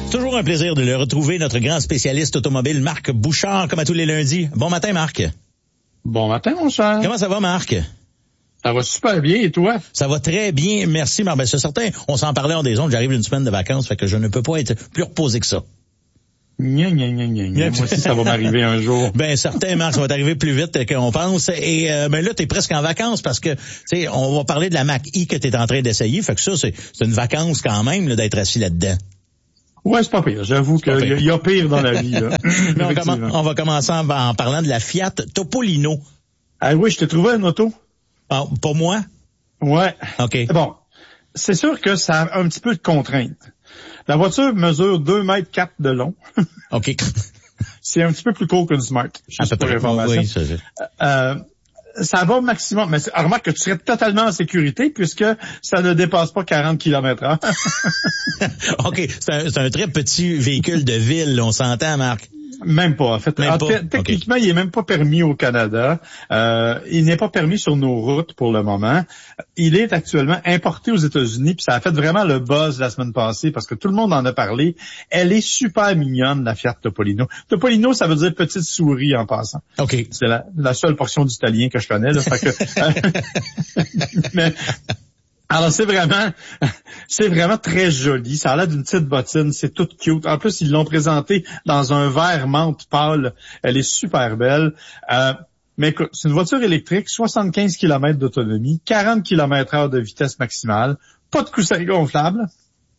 Toujours un plaisir de le retrouver, notre grand spécialiste automobile, Marc Bouchard, comme à tous les lundis. Bon matin, Marc. Bon matin, mon cher. Comment ça va, Marc? Ça va super bien, et toi? Ça va très bien, merci, Marc. Ben, c'est certain, on s'en parlait en des ondes, j'arrive d'une semaine de vacances, fait que je ne peux pas être plus reposé que ça. Gna. Moi aussi, ça va m'arriver un jour. Ben, certain, Marc, ça va t'arriver plus vite qu'on pense. Et ben là, t'es presque en vacances parce que, tu sais, on va parler de la Mach-E que t'es en train d'essayer. Fait que ça, c'est une vacance quand même, là, d'être assis là-dedans. Ouais, c'est pas pire. J'avoue qu'il y a pire dans la vie, là. Mais on va commencer en parlant de la Fiat Topolino. Ah oui, je t'ai trouvé une auto. Ah, pas moi? Ouais. OK. Bon. C'est sûr que ça a un petit peu de contrainte. La voiture mesure 2,4 mètres de long. OK. C'est un petit peu plus court qu'une Smart. À peu près. Oui, ça va au maximum. Mais remarque que tu serais totalement en sécurité puisque ça ne dépasse pas 40 km/h. OK. C'est un très petit véhicule de ville, on s'entend, Marc. Même pas, en fait. Techniquement, il est même pas permis au Canada. Il n'est pas permis sur nos routes pour le moment. Il est actuellement importé aux États-Unis, puis ça a fait vraiment le buzz la semaine passée parce que tout le monde en a parlé. Elle est super mignonne, la Fiat Topolino. Topolino, ça veut dire petite souris en passant. OK. C'est la seule portion d'italien que je connais, là. Fait que, mais, alors, c'est vraiment très joli. Ça a l'air d'une petite bottine. C'est tout cute. En plus, ils l'ont présenté dans un vert menthe pâle. Elle est super belle. Mais écoute, c'est une voiture électrique, 75 km d'autonomie, 40 km/h de vitesse maximale, pas de coussin gonflable.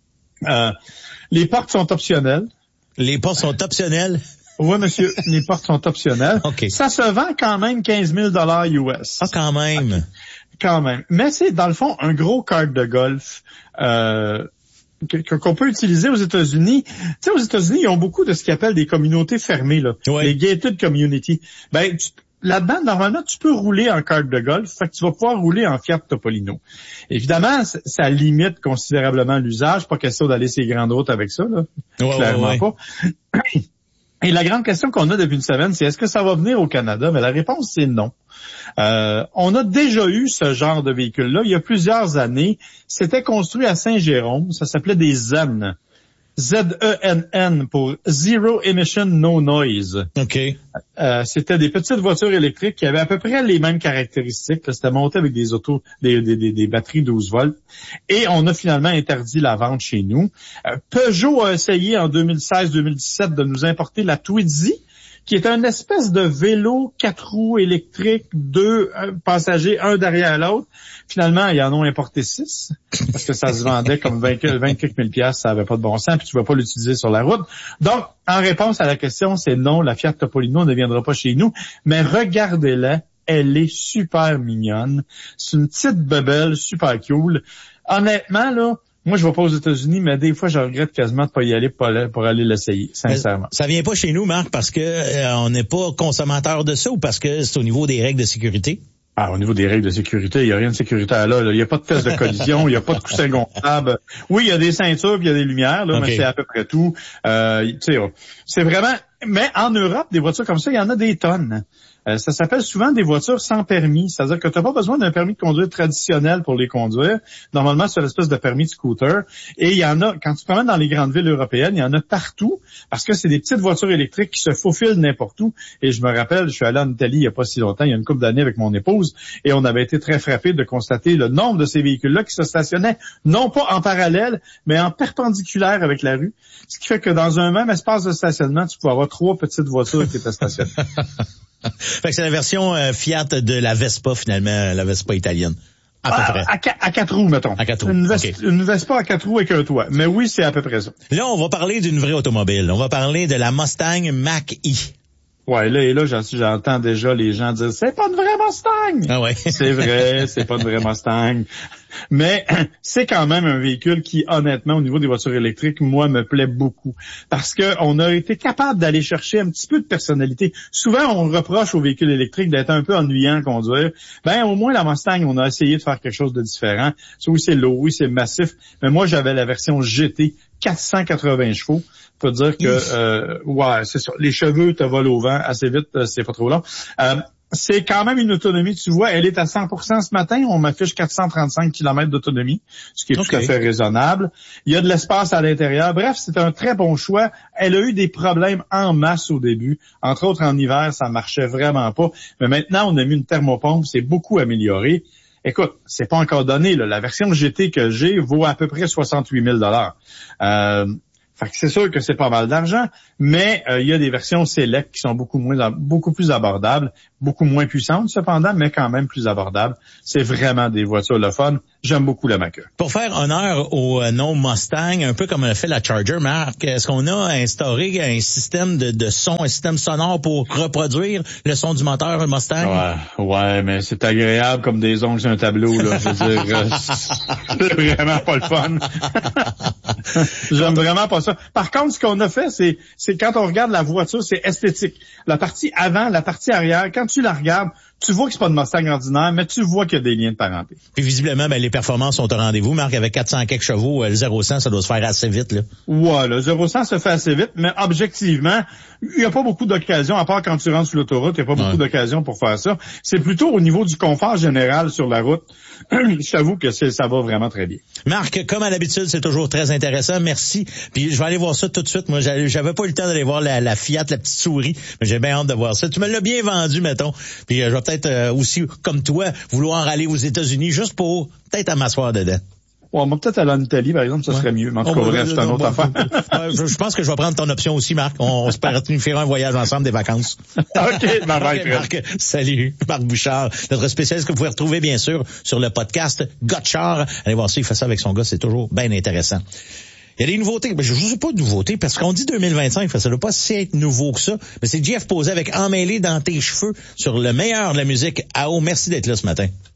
Les portes sont optionnelles. Les portes sont optionnelles? Oui, monsieur, les portes sont optionnelles. Okay. Ça se vend quand même 15 000 US. Ah, quand même. Okay. Quand même. Mais c'est, dans le fond, un gros kart de golf qu'on peut utiliser aux États-Unis. Tu sais, aux États-Unis, ils ont beaucoup de ce qu'ils appellent des communautés fermées, là. Ouais. Les gated community. Ben, là-dedans, normalement, tu peux rouler en kart de golf, fait que tu vas pouvoir rouler en Fiat Topolino. Évidemment, ça limite considérablement l'usage. Pas question d'aller sur les grandes routes avec ça, là. Clairement pas. Et la grande question qu'on a depuis une semaine, c'est est-ce que ça va venir au Canada? Mais la réponse, c'est non. On a déjà eu ce genre de véhicule-là il y a plusieurs années. C'était construit à Saint-Jérôme. Ça s'appelait des ZENN. ZENN pour Zero Emission No Noise. OK. C'était des petites voitures électriques qui avaient à peu près les mêmes caractéristiques. C'était monté avec des batteries 12 volts. Et on a finalement interdit la vente chez nous. Peugeot a essayé en 2016-2017 de nous importer la Twizy, qui est une espèce de vélo 4 roues électrique, 2 passagers, un derrière l'autre. Finalement, ils en ont importé 6, parce que ça se vendait comme 20 quelques mille piastres, ça avait pas de bon sens, puis tu vas pas l'utiliser sur la route. Donc, en réponse à la question, c'est non, la Fiat Topolino ne viendra pas chez nous, mais regardez-la, elle est super mignonne. C'est une petite bebelle, super cool. Honnêtement, là, moi, je vais pas aux États-Unis, mais des fois, je regrette quasiment de pas y aller pour aller l'essayer, sincèrement. Ça vient pas chez nous, Marc, parce que on n'est pas consommateur de ça ou parce que c'est au niveau des règles de sécurité? Ah, au niveau des règles de sécurité, il n'y a rien de sécuritaire là. Il n'y a pas de test de collision, il n'y a pas de coussin gonflable. Oui, il y a des ceintures, puis il y a des lumières, là, mais c'est à peu près tout. C'est vraiment... Mais en Europe, des voitures comme ça, il y en a des tonnes. Ça s'appelle souvent des voitures sans permis. C'est-à-dire que tu n'as pas besoin d'un permis de conduire traditionnel pour les conduire. Normalement, c'est une espèce de permis de scooter. Et il y en a, quand tu te promènes dans les grandes villes européennes, il y en a partout parce que c'est des petites voitures électriques qui se faufilent n'importe où. Et je me rappelle, je suis allé en Italie il n'y a pas si longtemps, il y a une couple d'années avec mon épouse, et on avait été très frappés de constater le nombre de ces véhicules-là qui se stationnaient non pas en parallèle, mais en perpendiculaire avec la rue. Ce qui fait que dans un même espace de stationnement, tu peux avoir 3 petites voitures qui étaient stationnées. Fait que c'est la version Fiat de la Vespa, finalement, la Vespa italienne. À peu près. À 4 roues, mettons. À 4 roues. Une Vespa à 4 roues avec un toit. Mais oui, c'est à peu près ça. Là, on va parler d'une vraie automobile. On va parler de la Mustang Mach-E. Ouais, là, j'entends déjà les gens dire, c'est pas une vraie Mustang! Ah ouais. C'est vrai, c'est pas une vraie Mustang. Mais c'est quand même un véhicule qui, honnêtement, au niveau des voitures électriques, moi, me plaît beaucoup. Parce que on a été capable d'aller chercher un petit peu de personnalité. Souvent, on reproche aux véhicules électriques d'être un peu ennuyant à conduire. Ben, au moins, la Mustang, on a essayé de faire quelque chose de différent. Oui, c'est lourd, oui, c'est massif. Mais moi, j'avais la version GT, 480 chevaux. Je peux dire que, ouais, c'est ça. Les cheveux te volent au vent assez vite, c'est pas trop long. c'est quand même une autonomie, tu vois, elle est à 100% ce matin, on m'affiche 435 km d'autonomie, ce qui est tout à fait raisonnable. Il y a de l'espace à l'intérieur. Bref, c'est un très bon choix. Elle a eu des problèmes en masse au début. Entre autres, en hiver, ça marchait vraiment pas. Mais maintenant, on a mis une thermopompe, c'est beaucoup amélioré. Écoute, c'est pas encore donné, là. La version GT que j'ai vaut à peu près 68 000 $. Fait que c'est sûr que c'est pas mal d'argent, mais il y a des versions Select qui sont beaucoup plus abordables, beaucoup moins puissantes cependant, mais quand même plus abordables. C'est vraiment des voitures le fun. J'aime beaucoup la Mach-E. Pour faire honneur au nom Mustang, un peu comme l'a fait la Charger, Marc, est-ce qu'on a instauré un système de son, un système sonore pour reproduire le son du moteur Mustang? Ouais, mais c'est agréable comme des ongles sur un tableau, là. Je veux dire, c'est vraiment pas le fun. J'aime vraiment pas ça. Par contre, ce qu'on a fait, c'est quand on regarde la voiture, c'est esthétique. La partie avant, la partie arrière, quand tu la regardes, tu vois que c'est pas de Mustang ordinaire, mais tu vois qu'il y a des liens de parenté. Puis visiblement, les performances sont au rendez-vous. Marc, avec 400 quelques chevaux, le 0-100, ça doit se faire assez vite, là. Ouais, le 0-100 se fait assez vite, mais objectivement, il n'y a pas beaucoup d'occasions, à part quand tu rentres sur l'autoroute, il n'y a pas beaucoup d'occasions pour faire ça. C'est plutôt au niveau du confort général sur la route. Je t'avoue que ça va vraiment très bien. Marc, comme à l'habitude, c'est toujours très intéressant. Merci. Puis je vais aller voir ça tout de suite. Moi, j'avais pas eu le temps d'aller voir la Fiat, la petite souris, mais j'ai bien hâte de voir ça. Tu me l'as bien vendu, mettons. Puis je vais peut-être aussi, comme toi, vouloir aller aux États-Unis juste pour peut-être m'asseoir dedans. Ouais, moi, peut-être aller en Italie, par exemple, ça serait mieux. Mais en tout cas, bref, c'est une autre affaire. Je pense que je vais prendre ton option aussi, Marc. On se planifierait un voyage ensemble, des vacances. OK, Marc, salut. Marc Bouchard, notre spécialiste que vous pouvez retrouver, bien sûr, sur le podcast Gotchard. Allez voir ça, il fait ça avec son gars, c'est toujours bien intéressant. Il y a des nouveautés. Je ne sais pas de nouveautés, parce qu'on dit 2025, ça ne doit pas si être nouveau que ça. Mais c'est Jeff posé avec Emmêlé dans tes cheveux sur le meilleur de la musique. AO, merci d'être là ce matin.